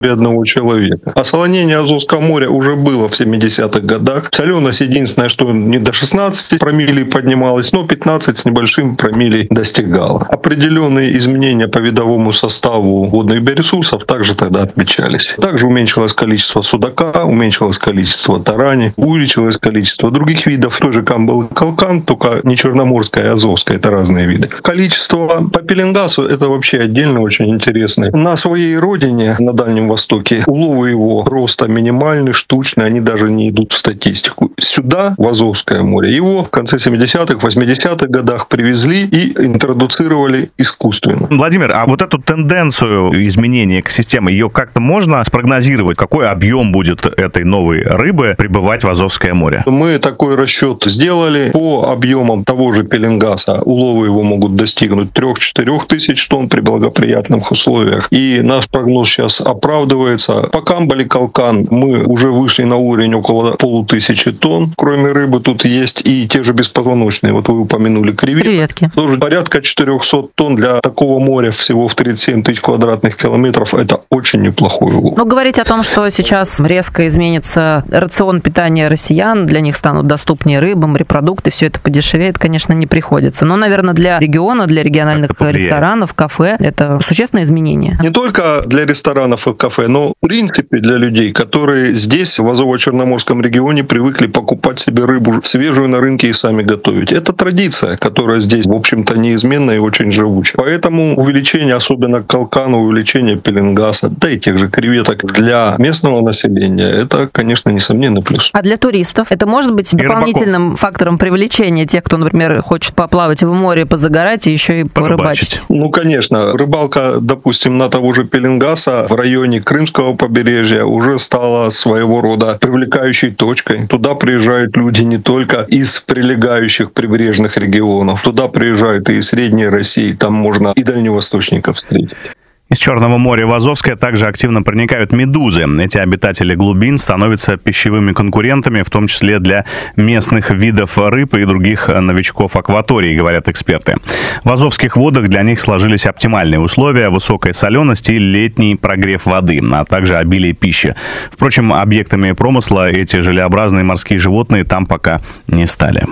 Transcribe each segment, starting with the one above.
одного человека. Осолонение Азовского моря уже было в 70-х годах. Соленость единственное, что не до 16 промиллей поднималась, но 15 с небольшим промиллей достигала. Определенные изменения по видовому составу водных биоресурсов также тогда отмечались. Также уменьшилось количество судака, уменьшилось количество тарани, увеличилось количество других видов. Той же камбалы калкан, только не черноморская, а азовская, это разные виды. Количество по пеленгасу это вообще отдельно очень интересно. На своей родине, на Дальнем Востоке, уловы его роста минимальны, штучные, они даже не идут в статистику. Сюда, в Азовское море, его в конце 70-х, 80-х годах привезли и интродуцировали искусственно. Владимир, а вот эту тенденцию изменения экосистемы, ее как-то можно спрогнозировать? Какой объем будет этой новой рыбы прибывать в Азовское море? Мы такой расчет сделали. По объемам того же пеленгаса уловы его могут достигнуть 3-4 тысяч тонн при благоприятных условиях. И наш прогноз сейчас оправдывается. По камбале калкан мы уже вышли на уровень около 500 тонн. Кроме рыбы тут есть и те же беспозвоночные. Вот вы упомянули креветки. Тоже порядка 400 тонн для такого моря всего в 37 тысяч квадратных километров. Это очень неплохой улов. Но говорить о том, что сейчас резко изменится рацион питания россиян, для них станут доступнее рыба, морепродукты, все это подешевеет, конечно, не приходится. Но, наверное, для региона, для региональных ресторанов, кафе, это существенное изменение. Не только для ресторанов и кафе, но в принципе для людей, которые здесь, в Азово-Черноморском регионе, привыкли покупать себе рыбу свежую на рынке и сами готовить. Это традиция, которая здесь, в общем-то, неизменна и очень живуча. Поэтому увеличение, особенно калкана, увеличение пеленгаса, да и тех же креветок для местного населения, это, конечно, несомненный плюс. А для туристов это может быть дополнительным фактором привлечения тех, кто, например, хочет поплавать в море, позагорать и еще и порыбачить? Ну, конечно. Рыбалка, допустим, на того же пеленгаса в районе Крымского побережья уже стала своего рода привлекающей точкой. Туда приезжают люди не только из прилегающих прибрежных регионов. Туда приезжают и из Средней России. Там можно и дальневосточников встретить. Из Черного моря в Азовское также активно проникают медузы. Эти обитатели глубин становятся пищевыми конкурентами, в том числе для местных видов рыб и других новичков акватории, говорят эксперты. В азовских водах для них сложились оптимальные условия: высокая соленость и летний прогрев воды, а также обилие пищи. Впрочем, объектами промысла эти желеобразные морские животные там пока не стали.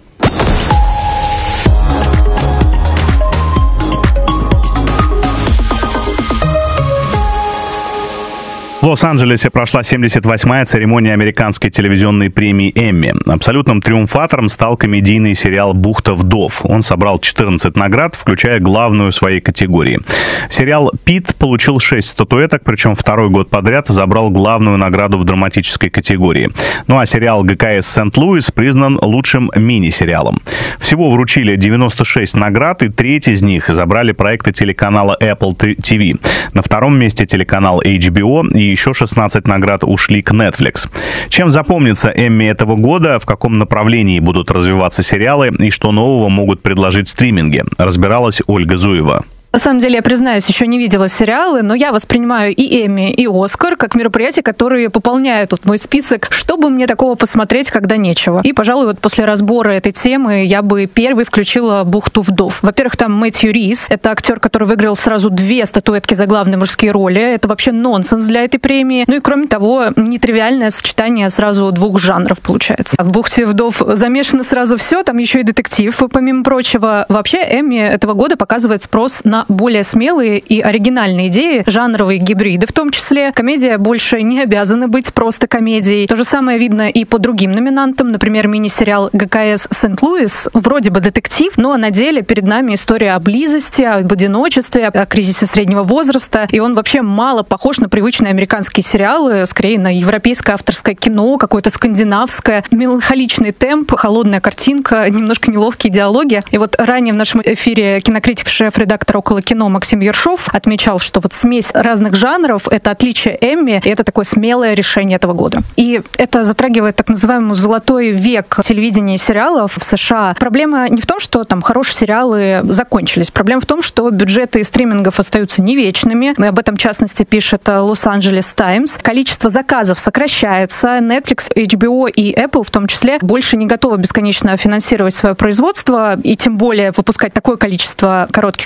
В Лос-Анджелесе прошла 78-я церемония американской телевизионной премии «Эмми». Абсолютным триумфатором стал комедийный сериал «Бухта вдов». Он собрал 14 наград, включая главную в своей категории. Сериал «Пит» получил 6 статуэток, причем второй год подряд забрал главную награду в драматической категории. Ну а сериал «ГКС Сент-Луис» признан лучшим мини-сериалом. Всего вручили 96 наград, и треть из них забрали проекты телеканала Apple TV. На втором месте телеканал HBO, и еще 16 наград ушли к Netflix. Чем запомнится Эмми этого года, в каком направлении будут развиваться сериалы и что нового могут предложить стриминги, разбиралась Ольга Зуева. На самом деле, я признаюсь, еще не видела сериалы, но я воспринимаю и Эмми, и Оскар как мероприятия, которые пополняют вот мой список, чтобы мне такого посмотреть, когда нечего. И, пожалуй, вот после разбора этой темы я бы первой включила «Бухту вдов». Во-первых, там Мэтью Рис, это актер, который выиграл сразу 2 статуэтки за главные мужские роли. Это вообще нонсенс для этой премии. Ну и, кроме того, нетривиальное сочетание сразу 2 жанров получается. В «Бухте вдов» замешано сразу все, там еще и детектив, помимо прочего. Вообще, Эмми этого года показывает спрос на более смелые и оригинальные идеи, жанровые гибриды в том числе. Комедия больше не обязана быть просто комедией. То же самое видно и по другим номинантам. Например, мини-сериал «ГКС Сент-Луис». Вроде бы детектив, но на деле перед нами история о близости, об одиночестве, о кризисе среднего возраста. И он вообще мало похож на привычные американские сериалы, скорее на европейское авторское кино, какое-то скандинавское. Меланхоличный темп, холодная картинка, немножко неловкие диалоги. И вот ранее в нашем эфире кинокритик, шеф-редактор «Около кино» Максим Ершов отмечал, что вот смесь разных жанров — это отличие Эмми, и это такое смелое решение этого года. И это затрагивает так называемый золотой век телевидения и сериалов в США. Проблема не в том, что там хорошие сериалы закончились. Проблема в том, что бюджеты стримингов остаются не вечными. И об этом, в частности, пишет Лос-Анджелес Таймс. Количество заказов сокращается. Netflix, HBO и Apple в том числе больше не готовы бесконечно финансировать свое производство и тем более выпускать такое количество коротких сериалов.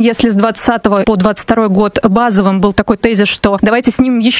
Если с 20 по 22 год базовым был такой тезис, что давайте снимем еще